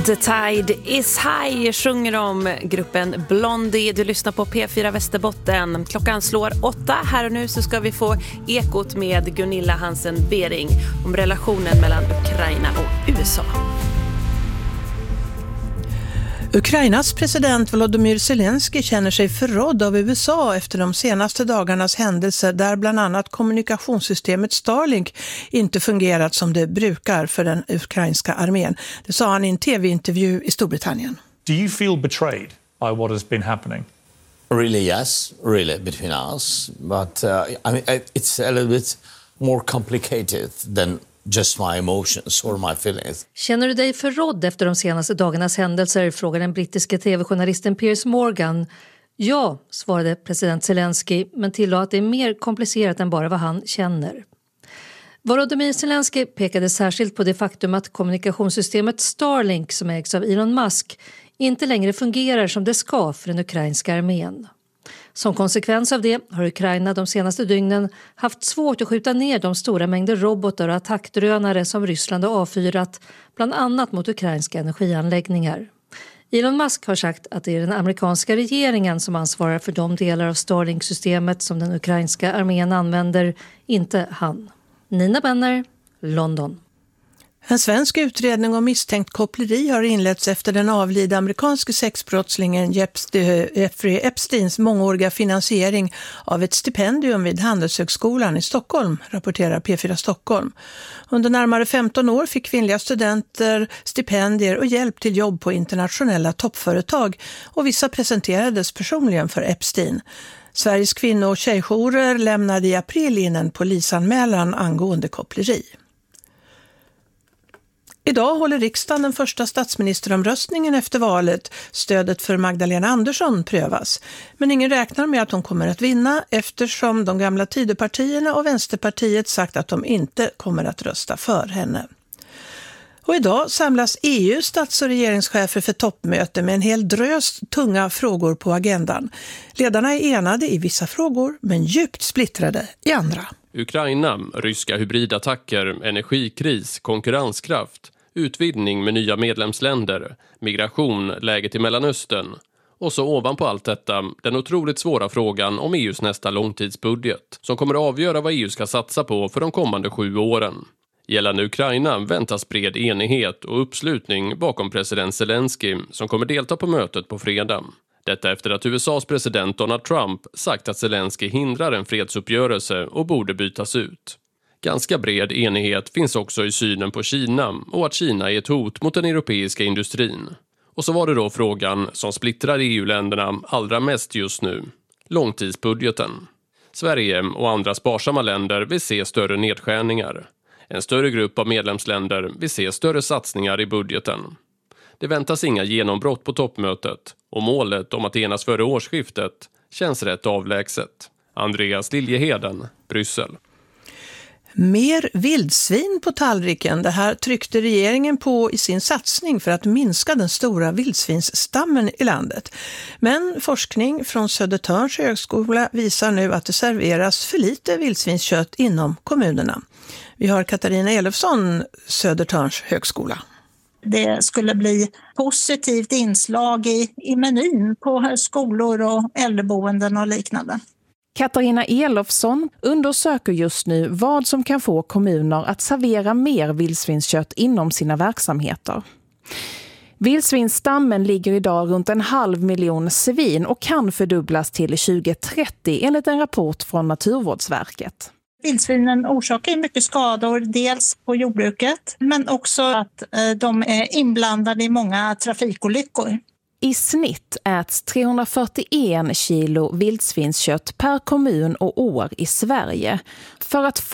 The tide is high sjunger om gruppen Blondie. Du lyssnar på P4 Västerbotten. Klockan slår 8. Här och nu så ska vi få ekot med Gunilla Hansen-Bering om relationen mellan Ukraina och USA. Ukrainas president Volodymyr Zelensky känner sig förrådd av USA efter de senaste dagarnas händelser där bland annat kommunikationssystemet Starlink inte fungerat som det brukar för den ukrainska armén. Det sa han i en tv-intervju i Storbritannien. Do you feel betrayed by what has been happening? Really, yes, really between us. But I mean, it's a little bit more complicated than just my emotions or my feelings. Känner du dig förrådd efter de senaste dagarnas händelser, frågar den brittiska tv-journalisten Piers Morgan. Ja, svarade president Zelensky, men tillade att det är mer komplicerat än bara vad han känner. Volodymyr Zelensky pekade särskilt på det faktum att kommunikationssystemet Starlink, som ägs av Elon Musk, inte längre fungerar som det ska för den ukrainska armén. Som konsekvens av det har Ukraina de senaste dygnen haft svårt att skjuta ner de stora mängder robotar och attackdrönare som Ryssland har avfyrat, bland annat mot ukrainska energianläggningar. Elon Musk har sagt att det är den amerikanska regeringen som ansvarar för de delar av Starlink-systemet som den ukrainska armén använder, inte han. Nina Benner, London. En svensk utredning om misstänkt koppleri har inletts efter den avlidna amerikanske sexbrottslingen Jeffrey Epsteins mångåriga finansiering av ett stipendium vid Handelshögskolan i Stockholm, rapporterar P4 Stockholm. Under närmare 15 år fick kvinnliga studenter stipendier och hjälp till jobb på internationella toppföretag och vissa presenterades personligen för Epstein. Sveriges kvinno- och tjejjourer lämnade i april in en polisanmälan angående koppleri. Idag håller riksdagen den första statsministeromröstningen efter valet. Stödet för Magdalena Andersson prövas. Men ingen räknar med att hon kommer att vinna eftersom de gamla Tidöpartierna och Vänsterpartiet sagt att de inte kommer att rösta för henne. Och idag samlas EU:s stats- och regeringschefer för toppmöte med en hel drös tunga frågor på agendan. Ledarna är enade i vissa frågor men djupt splittrade i andra. Ukraina, ryska hybridattacker, energikris, konkurrenskraft, utvidgning med nya medlemsländer, migration, läget i Mellanöstern. Och så ovanpå allt detta, den otroligt svåra frågan om EU:s nästa långtidsbudget, som kommer att avgöra vad EU ska satsa på för de kommande 7 åren. Gällande Ukraina väntas bred enighet och uppslutning bakom president Zelensky som kommer delta på mötet på fredag. Detta efter att USAs president Donald Trump sagt att Zelensky hindrar en fredsuppgörelse och borde bytas ut. Ganska bred enighet finns också i synen på Kina och att Kina är ett hot mot den europeiska industrin. Och så var det då frågan som splittrar EU-länderna allra mest just nu. Långtidsbudgeten. Sverige och andra sparsamma länder vill se större nedskärningar. En större grupp av medlemsländer vill se större satsningar i budgeten. Det väntas inga genombrott på toppmötet och målet om att enas före årsskiftet känns rätt avlägset. Andreas Liljeheden, Bryssel. Mer vildsvin på tallriken. Det här tryckte regeringen på i sin satsning för att minska den stora vildsvinsstammen i landet. Men forskning från Södertörns högskola visar nu att det serveras för lite vildsvinskött inom kommunerna. Vi har Katarina Elofsson, Södertörns högskola. Det skulle bli positivt inslag i menyn på skolor och äldreboenden och liknande. Katarina Elofsson undersöker just nu vad som kan få kommuner att servera mer vildsvinskött inom sina verksamheter. Vildsvinsstammen ligger idag runt 500 000 svin och kan fördubblas till 2030 enligt en rapport från Naturvårdsverket. Vildsvinen orsakar mycket skador, dels på jordbruket men också att de är inblandade i många trafikolyckor. I snitt äts 341 kilo vildsvinskött per kommun och år i Sverige. För att